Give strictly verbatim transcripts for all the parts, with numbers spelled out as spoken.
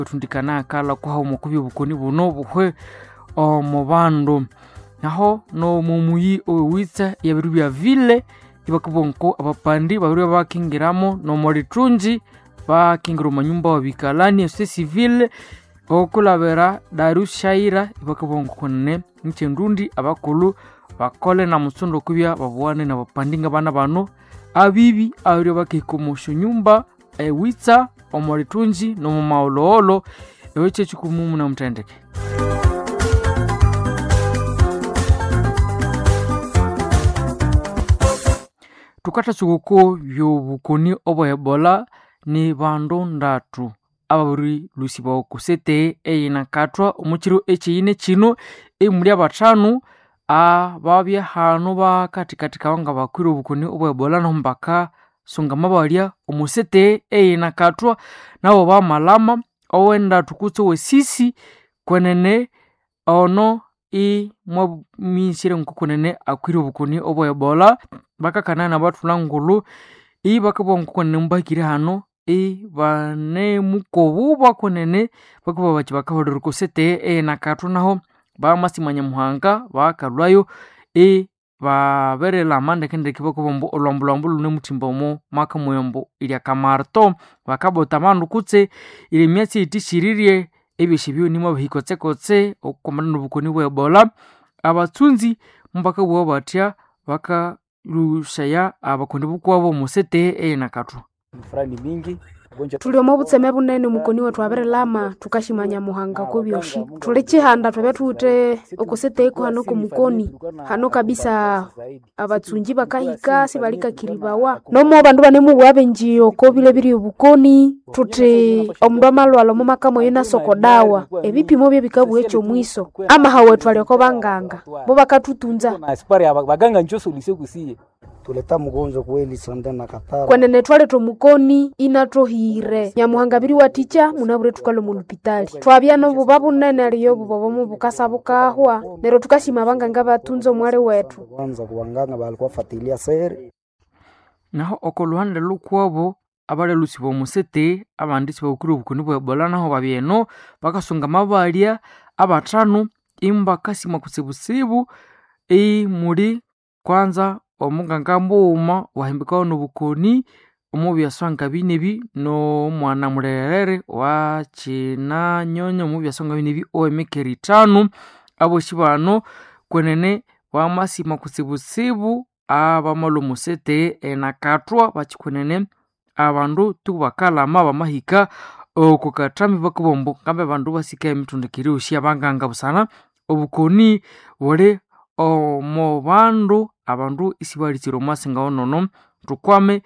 tundikana kala kwa umukubi bukoni buno buhwe omu bandu naho no mumuyi owitsa yabiru bya ville ibakubonko abapandi babiri bakingiramo no moritunji bakingira manyumba wabikalani ese civil okulabera darushaira ibakubonko konne nchendundi abakulu bakole na musundo kubya babuwane na bapandinga bana bano abibi abiri bakikomusho nyumba ewitsa omoritunji no mumaololo eweche chikumu na mtendeke tukata chuko byobukoni obo Ebola ni bandu ndatu ababuri lusiba okusete eyina katwa omukiro ekiyine kino emuli abatano ababya hano ba katikati kawanga bakwira obukoni obo Ebola no mbaka songa mabalya omusete eyina katwa nabo ba malama owenda tukutso wesisi kwenene ono i mwa misire nkukunene akwira obukoni obo Ebola bakakana na batula ngulu i bakabonkonene mbakire hano i bane mukobu bakonene bakaba bachi bakahodorko sete e nakatu naho ba masimanya muhanga bakalwayo i baberela mande kende kibakobombo olwambulambulu ne mutimbomo maka muyombo ili akamarto bakabota mandu kutse ili myatsi itishiririe ebishibyo nimo bahikotse kotse okomana nobukoni bwa Ebola abatsunzi mbaka bwo batya baka lushaya abakondi bukwabo musete e nakatu frani mingi tuliomo butseme bunene mukoni wetu aberelama tukashimanya muhanga ko byoshi tulechihanda twabya tute okusete iko hano ko mukoni hano kabisa abatsunji bakahika sibalika kiribawa nomo bandu bane mu wabenjiyo ko bile biri ubukoni tute omundu amalwalo mu makamo yena sokodawa ebipimo bye bikabu echo mwiso ama hawe twaleko banganga bo bakatutunza aspari abaganga njo solution kusiye tuleta mugonzo kweli sonde na katara kwenene twale to mukoni inatohire nyamuhanga biri waticha munabure tukalo mu hospitali twabya no bubabu nene aliyo bubobo mu bukasa bukahwa nero tukashima banganga batunzo mwale wetu kwanza kubanganga balikuwa fatilia sere naho okolwande lukwabo abale lusibo musete abandisi bakuru bukoni bwa Ebola naho babyeno bakasunga mabalya abatano imba kasima kusebusebu e muri kwanza omuganga mbuma wahimbikawo nobukoni omubyaswanga binebi no mwana murerere wa china nyonyo mubyaswanga binebi oemekeri tano abo shibano kwenene wa masima kusibusibu abamalo musete enakatwa bachikwenene abandu tubakalama bamahika okukatami bakubombo kambe bandu basika emitundikiri ushya banganga busana obukoni wole omo bandu abandu isibalikiro masinga onono tukwame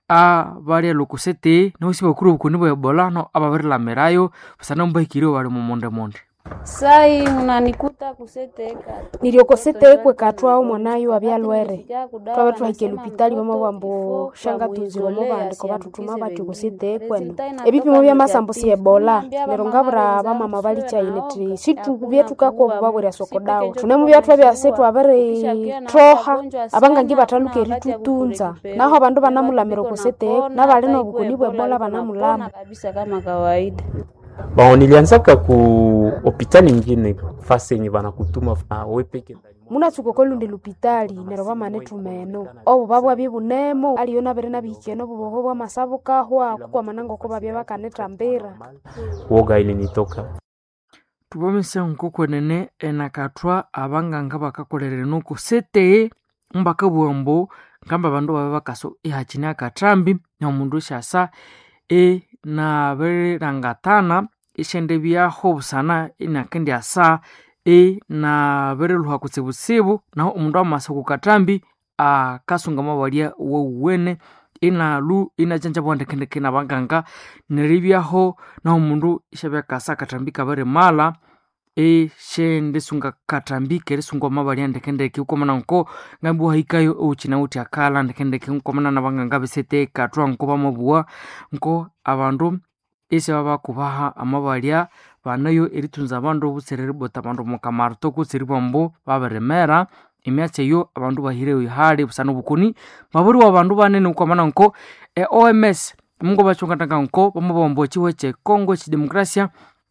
abali lokusete no sibakuru obukoni bwa Ebola no ababerela merayo busana mbahikiro bali mu monde monde sai unanikuta kuseteka niliokosete kwe katwa omwanayo abyalwere twaba twahike hospitali mama bambo shanga tuziro mo bandiko batutuma bati kusete kweno ebipimo bya masambo si Ebola nerongabra ba mama bali chainetri situ byetuka ko babwera sokodawo tunemu byatwa bya setu abere troha abanga ngibataluke ritutunza naho abandu banamulamero kusete nabali no bukoni bwa Ebola banamulama kabisa kama kawaida. Ba nilianzaka ku hospitali nyingine fase yenye bana kutuma wewe peke muna tsukokolu ndi hospitali nero bamane tumeno obo babwa bibunemo aliyona berena bikeno buboho bwa masabu kahwa kwa manango ko babya bakaneta mbera woga ile nitoka tubomese nkokwenene enakatwa abanganga bakakolerere nuko sete mbaka bwombo ngamba bandu baba bakaso ihachina akatambi na mundu shasa e na bere rangatana ishende bya hobsana inakendi asa e na bere luha kutsebusebu naho umundu amasa kukatambi akasunga mabalia wowene ina lu ina janja bwande kende kena banganga neribyaho naho umundu ishabya kasa katambika bere mala e shende sunga katambike resunga mabalia ndekende kikomana nko ngambu haikayo uchina uti akala ndekende kikomana na banganga besete katwa nko bamabua nko abandu ese baba kubaha amabalia banayo eritunza abandu buserere bota abandu mukamarto kutsiribombo baberemera imyache yo abandu bahire wihari busana bukuni maburi wa abandu banene ukomana nko e O M S mungo bachungatanga nko bamubombo chiwe che Kongo chi demokrasia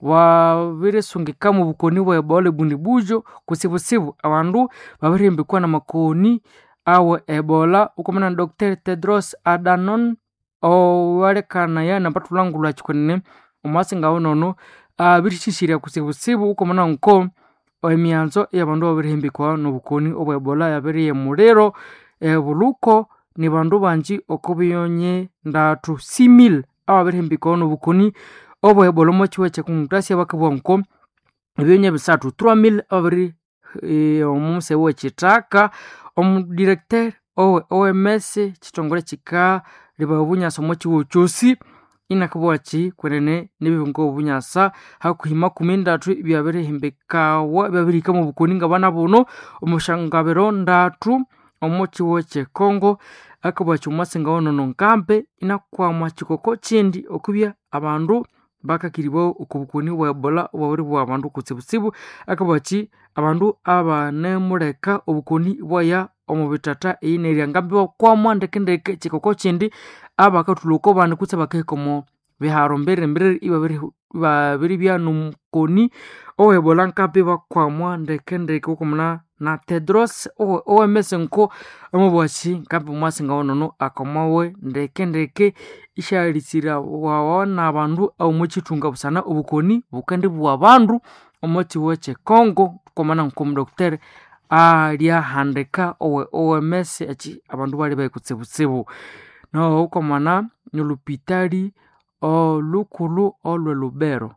wabire sungika mu bukoni bwa Ebola bundi bujo kusibusibu abandu babirembekwa na makoni awe Ebola ukomana Doctor Tedros Adhanom owarekana ya na batulangula chikonene umasinga onono abirishishira kusibusibu ukomana nko emyanzo y'abandu babirembekwa no bukoni obwa Ebola yabiriye murero ebuluko ni bandu banji okubiyonye ndatu six mille ababirembekwa no bukoni obwa Ebola mo chiwe che demokrasia bakabwa nko ebyenye bisatu trois mille abari e, omumse we chitaka omu directeur o O M S chitongole chika liba bunyasa mo chiwo chosi inakabwa chi kwenene nibingo bunyasa hakuhima kumindatu byabere himbekawa byabiri kama bukoni ngabana bono omushangabero ndatu omu chiwo che Kongo akabwa chumasinga ono nonkampe inakwama chikoko chindi okubya abandu bakakiribo ukubukoni bwa Ebola oburi bwa abandu kutsibusibu akabachi abandu abanemureka obukoni bwaya omubitata eyineri ngambe kwa mwandekendeke chikoko chindi abakatuluko bane kutse bakekomo biharo mbere mbere ibabiri babiri bya numukoni o Ebola nkambe bakwa mwandekendeke ukomna na Tedros o O M S nko amubwachi nkambe mwasinga onono akomawe ndekendeke ishalisira wawana abandu au muchitunga busana ubukoni bukandi bwa bandu omoti weche Kongo komana nkom doctor alia handeka owe O M S achi abandu bali bayikutsebutsibu no ukomana nyulupitali o lukulu olwe Lubero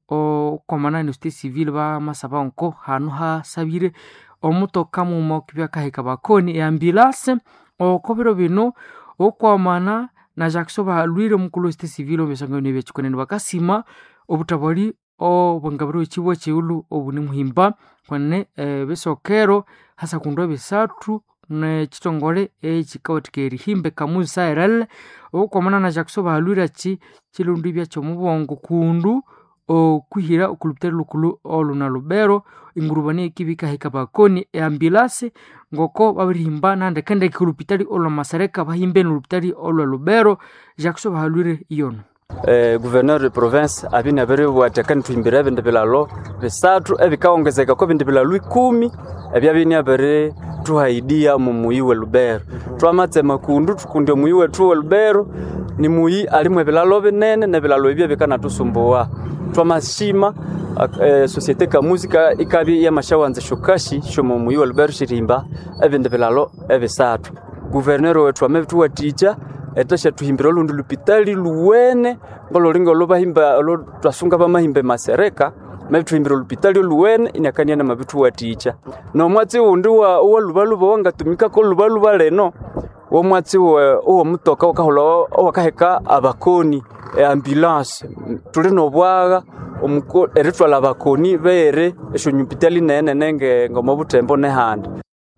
o komana ni state civil ba masaba nko hanu ha sabire omutoka mu mokibya kahika bakoni e ambulance o kobiro bino okwamana na Jackson balwire mukulu state civil obesanga ne bechikonene bakasima obutabali o bangabiro chibo chiulu obuni muhimba kwane e, besokero hasa kundo bisatu ne chitongole e chikaotikeri himbe kamusa erel okwamana na Jackson balwire chi chilundu bya chomubongo kundu o kuhira okulupitari lukulu oluna Lubero ingurubani ikibika hika bakoni e ambulance ngoko babirihimba nande kende kulupitari olwa Masareka bahimbe n'ulupitari olwa Lubero Jackson bahalwire iyono eh gouverneur de province abina bere watakani tuimbira bende bilalo bisatu ebikaongezeka ko bende bilalo kumi ebyabini abere tuhaidia mu muyiwe Lubero twamatse makundu tukunde muyiwe tu Lubero ni muyi alimwe bilalo binene ne bilalo ebye bikana tusumbuwa twamashima eh, societe ka muzika ikabi ya mashawanze shukashi shomo muyiwe Lubero shirimba ebende bilalo ebisatu gouverneur wetu ametu watija etasha tuhimbira lundu lupitali luwene ngolo lingo lobahimba lo twasunga bamahimbe Masereka metu himbira lupitali luwene inakania na mabitu waticha no mwatsi undi wa uwa lubaluba wanga tumika ko lubaluba leno wo mwatsi wo mutoka wakaholo wakaheka abakoni e ambulance tuli no bwaga omuko eritwa labakoni bere esho nyupitali nene nenge ngoma butembo ne handa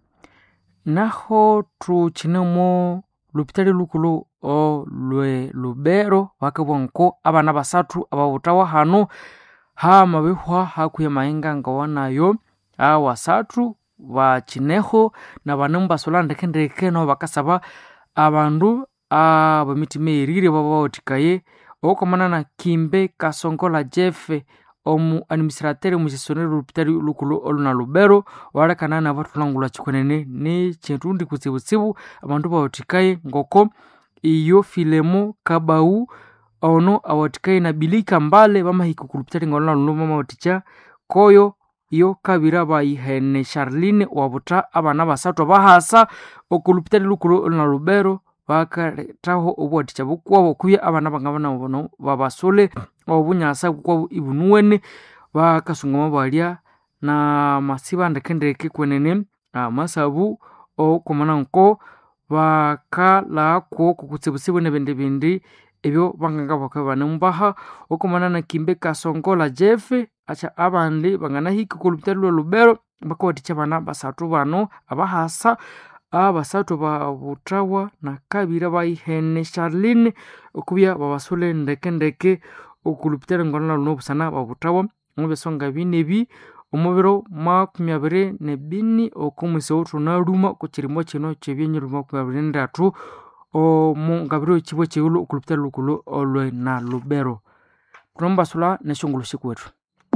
naho tu chinemo lupitali lukulu o lwe Lubero wakabonko abana basatu ababutawa hano ha mabihwa hakuye mayenga ngawanayo awasatu wa chineho na banamba solanda kendeke no bakasaba abandu abamitima irire babawotikaye okomana na Kimbe Kasongola Jeff omu administrateur mu gestionnaire lupitali lukulu oluna Lubero warakana na batulangula chikonene ni chentundi kutsibutsibu abandu bawotikaye ngoko iyo Filemo Kabau ono awatikaye na Bilika Mbale bamahiko kulupitali ngolona luluma mawaticha koyo iyo kabira bayihene Charline wabuta abana basatu bahasa okulupitali lukulu oluna Lubero bakaretaho obwaticha bukwabo kuya abana bangabana bono babasole obunyasa kwabo ibunuwene bakasungama balya na masiba ndekendeke kwenene amasabu okomana nko bakala ko kukutsibusibu nebende bindi ebyo banganga bakabana mbaha okomana na Kimbe Kasongola Jeff acha abandi bangana hiki kulupitali Lubero bakawaticha bana basatu bano abahasa abasatu babutawa na kabira bayihene Charline okubya babasole ndekendeke okulupitali ngolona luno busana babutawa mubesonga binebi omubiro makumi abiri ne bini okumwise otu na ruma ku kirimo kino kyebyenyiruma ku abiri ndatu omungabiro chibwe cheulu okulupita lukulu olwe na Lubero. Tunomba sula neshongolo shikwetu.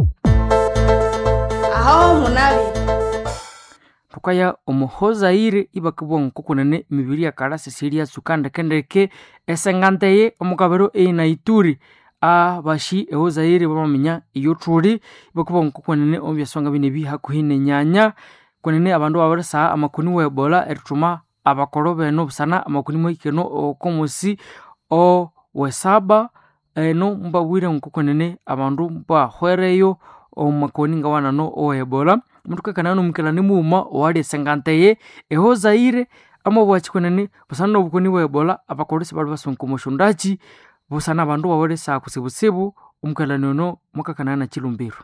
Aho munabi. Tukaya omuhozaire ibakubwa nkukunene mibiri ya karasi siria sukanda kendeke esenganteye omukabero eina Ituri abashi ehozaire bamaminya iyo turi ibakubwa nkukunene ombyasonga bine bihakuhine nyanya kunene abandu babarisa amakuni webola erituma abakoro beno busana amakuni moikeno okomusi o wesaba eno mbabwire nkukunene abandu bahwereyo omakoni ngawana no o ebola mutuka kanano mkelani muma wali senganteye ehozaire amo bwachikonene busana obukoni bwa ebola abakorisi bali basonko moshondachi busana abandu bawore sa kusibusibu umkelani no mukakanana chilumbiro.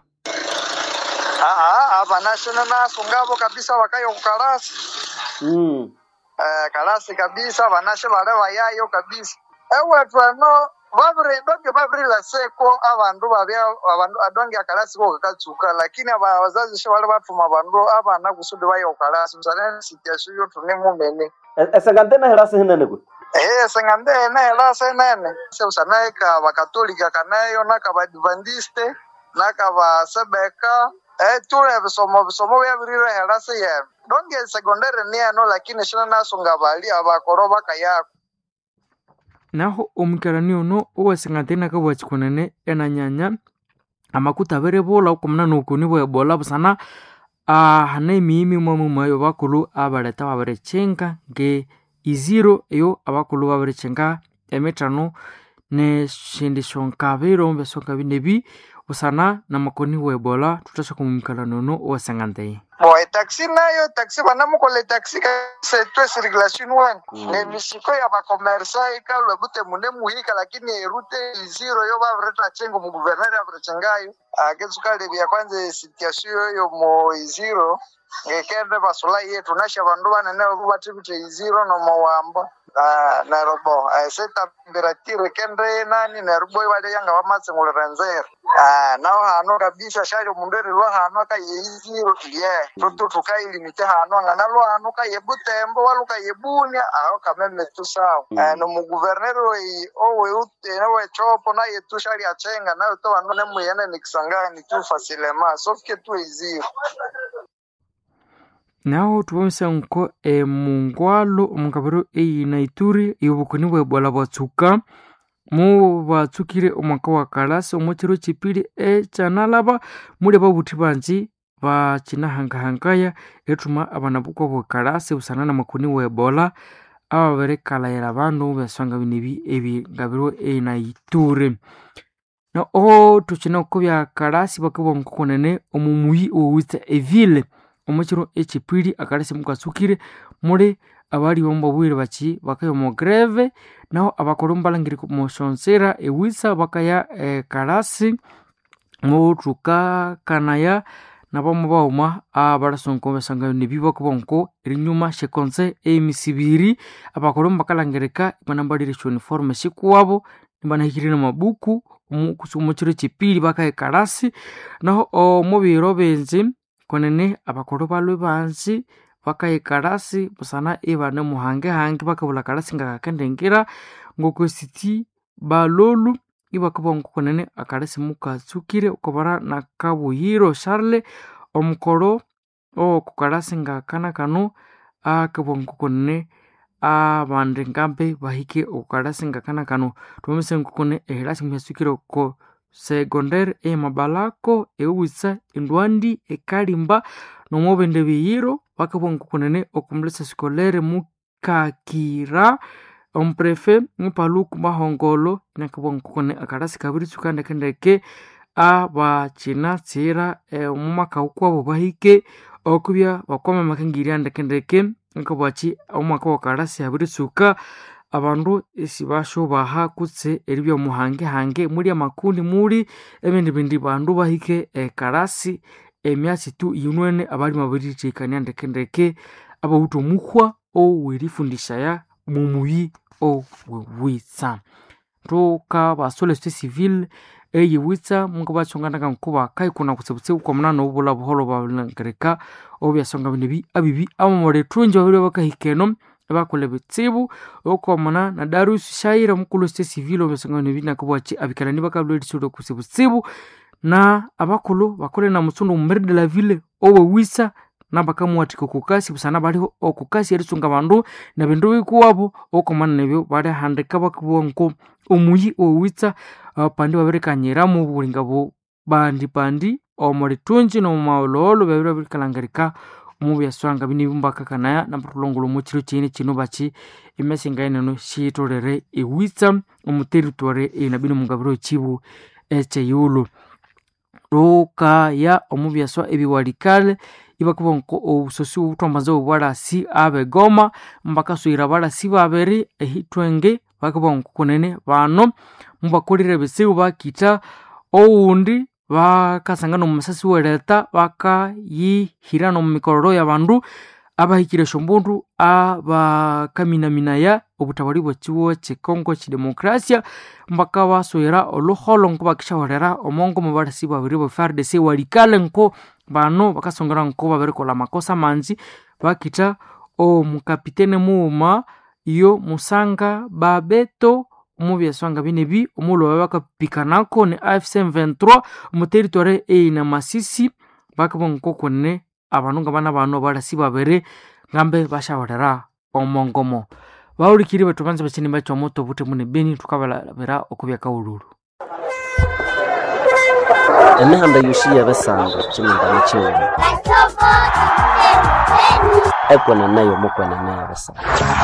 Ah, abanashona naso ngabo kabisa wakayo kukarasi. Mm. Eh karasi kabisa banashe bale bayayo kabisa. Ewe twano babure doge babure la seko abandu babya abandu adonge akarasi ko kakatsuka lakini abazazi she bale batuma abandu abana kusudi bayo karasi msana situation yo tune mumene. Esangantena herasi hinene ku. Eh sangande na herasi nene. Se usana ka bakatolika kanayo na ka badventiste na ka ba sebeka eh tule bisomo bisomo bya birira herasi ye. Donge secondary ni ano lakini shina nasunga bali abakoroba kayako. Naho omukarani ono owasengantena kabwachikonene enanyanya amakuta bere bola ukomna nukuni bwe bola busana ah hane mimi mwamu mayo bakulu abaleta babere chenga nge iziro eyo abakulu babere chenga emetano ne shindishonkabiro mbesonka binebi busana na makoni webola tutasha kumumkalano ono owasenganteye. Boy taxi nayo taxi banamu kole taxi ka se tu circulation wan ne misiko ya ba commerçant ka lo bute mune muhika lakini route zero yo ba vreta chengo mu gouverneur ya vrchengayo agezuka le bya kwanza situation yo mo zero ngekende basula yetu nasha bandu bana ne ruba tibite zero no mo wamba ah na robo se temperature kende nani na rubo wale yanga bamasengule renzer ah nao hano kabisa shari mundere lo hano ka zero yeah tutu tukai limite hano ngana lo hano ka yebutembo waluka yebunya aho kameme tu sawa no mu gouverneur o we ute no we chopo na yetu shari achenga na to bano ne muyene nikisangani tu facilement sauf que tu zero. Naho tubomse nko e mungwalo omukabero eina Ituri yobukoni bwe bola bwatsuka mu batsukire omwaka wa kalasi omukiro chipili e chanalaba muri babuti banji ba chinahanga hangaya etuma abana bukwa bwa kalasi usana na makoni we bola ababere kalayira abandu besanga binibi ebi ngabiro eina Ituri. Na o tuchina kubya kalasi bakabo nkokonene omumuyi owita evile omukiro echipili akalasi mukasukire muri abali bombabwire bachi bakayo mo greve naho abakoromba langiri mu shonsera ewisa bakaya e, kalasi mu truka kanaya nabo mubauma abarasonko besanga nibiba kubonko irinyuma shekonse emisibiri abakoromba kalangireka banamba direction uniforme sikuwabo nibanahikirina mabuku umukiro chipili bakaye kalasi naho omubiro benzi konene abakoro balwe bansi bakaye karasi busana ebane muhange hange bakabula karasi ngakakendengera ngoko city balolu ibakabongo konene akarasi mukatsukire ukobara na kabuyiro Charles omukoro o kukarasi ngakana kano akabongo konene abande ngambe bahike ukarasi ngakana kano tumise ngokone ehelasi muyasukire ko secondaire e mabalako ewisa indwandi ekalimba nomobende biyiro bakabongo kunene okumlesa scolaire mukakira omprefe mupaluku mahongolo nakabongo kune akarasi kabiri tsukande kendeke aba china tsira e mumaka ukwabo bahike okubya bakoma makangiri andekendeke nkabwachi omwaka wa karasi abiri tsuka abandu esibasho baha kutse eribyo muhange hange muri amakundi muri ebindi bindi bandu bahike e karasi emyasi tu yunwene abali mabiri chikanya ndekendeke abahuto mukhwa o werifundisha ya mumuyi o wewitsa toka basole civil eye witsa mungabachongana kankuba kai kuna kutsebutse kwa munano ubula buholo balangereka obyasonga binebi abibi amamore tunje babiri bakahikeno bakole bitsibu okomana na Darius Shaira mukulu ste civil obesangano bina kubwachi abikalani bakabuledi sodo kusibutsibu na abakulu bakole na mutsundu maire de la ville owe wisa na bakamuwatika okukasi busana bali okukasi erisunga bandu na bindu bikuwabo okomana nebyo bali handika bakubonko omuyi owitsa uh, pandi baberekanyira mu bulinga bo bandi pandi omolitunji no maololo babira bikalangarika mu byaswanga bini bimbaka kanaya na prolongolo mu kiro kine kino bachi imesinga ineno shitolere ewitsa mu territory ina bino mugabiro chibu eche yulu roka ya omu byaswa ebiwalikale ibakubonko obusosi ubutombaze obwalasi abegoma mbaka suira balasi baberi ehitwenge bakubonko kunene bano mubakolire bisibu bakita oundi bakasangana mu masasi weleta bakayihira no mu mikororo y'abandu abahikire shombundu abakaminaminaya obutabari bw'ekiwo ky'Kongo ky'Demokrasia mbaka basoera oluholo nko bakishahorera omongo mu balasi babiri bo F A R D C walikale nko bano bakasongera nko baberikola makosa manzi bakita o mukapitene muuma iyo musanga babeto mu byaswanga binebi omulo bakapikanako ne A F C M vingt-trois mu territoire e na Masisi bakabonko konne abanunga bana bano balasi babere ngambe bashahorera omongomo baulikiri batubanze bakini bacho moto bute mune beni tukabalabera okubya kaululu emihanda yoshiya basanga kimingana cyewe ekwana nayo mukwana nayo basanga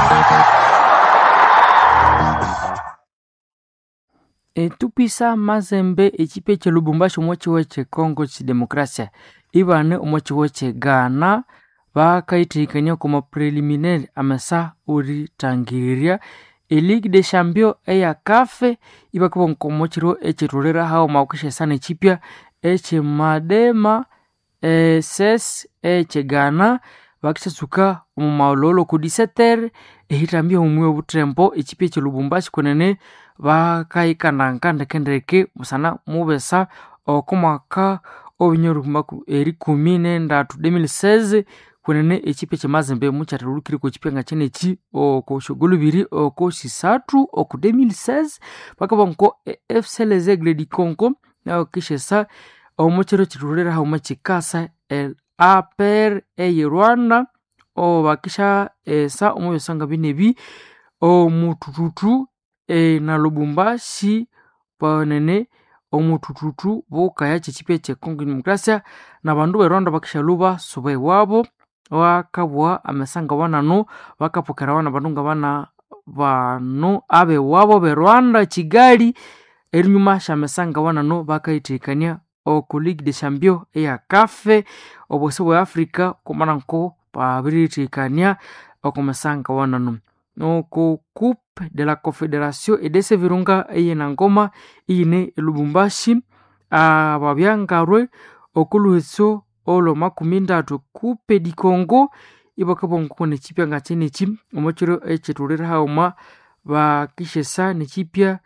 etupisa Mazembe ekipe kye Lubumbashi omwachiwo kye Kongo ky'Demokrasia ibane omwachiwo kye Ghana bakaitikanya kuma preliminaire amasa uri tangiria e Ligue des Champions eya kafe ibakubonko mochiro echirorera hao maukishe sana echipya eche madema e ses eche Ghana bakishasuka mu maololo ku dix-sept heures ehitambia umwe obutrempo echipe kye Lubumbashi kunene bakaikananga ndekendeke musana mubesa okumaka obinyoru maku eri kumi n'endatu deux mille seize kunene ekipe kye Mazembe mucyatirulukiri ku kipenga cheneki oko shugulubiri oko sisatu oku deux mille seize bakabonko F C Les Aigles du Congo na kishesa omuchero kirulera ha umachikasa el aper e Rwanda o bakisha esa omuyosanga binebi o mutututu e na Lubumbashi panene omutututu bokaya kipe kye Kongo Demokrasia na bandu be Rwanda bakisha luba sube wabo wakabwa amesanga wanano wakapokera wana bandunga bana bano abe wabo be Rwanda Kigali erinyuma shamesanga wanano bakaitikania oku Ligue des Champions eya kafe obose bwa Africa kumananko babiritikania okumesanga wanano noko Coupe de la Confédération et de Sevirunga eye na ngoma ine Lubumbashi ababyangarwe okuluhetso olo makumi ndatu Coupe du Congo ibakabonko ne kipya ngachene chim omochiro echeturira hauma bakishesa ne kipya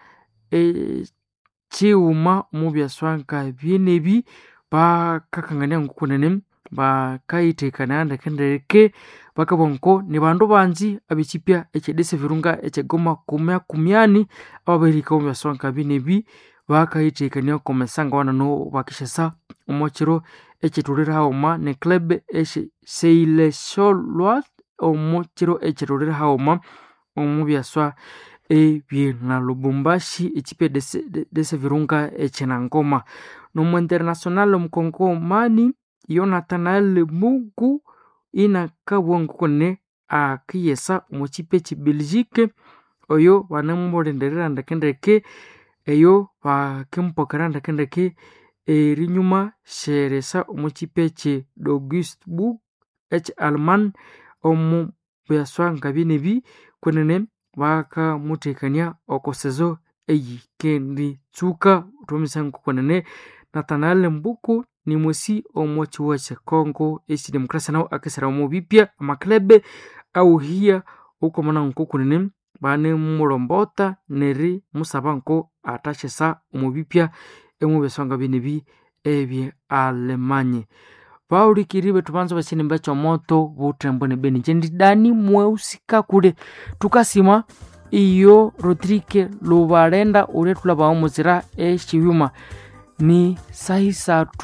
e chiuma mu byaswanka byenebi bakakangania ngukunene bakaitekana ndakendereke bakabonko ni bandu banzi abikipya ekedese virunga ekegoma kumya kumyani ababerika mu byaswanka binebi bakaitekania komesanga wana no bakishesa omochiro echeturira hauma ne club eshe seile sholwa omochiro echeturira hauma omu byaswa ebye na Lubumbashi ekipe dese dese virunga echenangoma no mu international mkongo mani Jonathan Mugu ina kabongo kone akiyesa mu kipe ki Belgique oyo banamumbolenderera ndakendeke eyo bakimpokera ndakendeke erinyuma sheresa mu kipe ki Augsburg H Alman omu byaswanga binebi kunene baka mutekania okosezo eyi kendi tsuka tumisango kunene Nathanael Mbuku ni mwesi omwachi wa Kongo esi Demokrasia nao akesera mu bipya amaklebe au hia uko mana nko kunene bane mulombota neri musabanko atashesa mu bipya emu besanga binebi ebye Alemanye vaulikiriwe tuvanza vasinimba chomoto vutremboni beni jendidani mweusika kule tukasima iyo Rodrigue luvalenda uletula vaomuzira eshiyuma ni sahisatu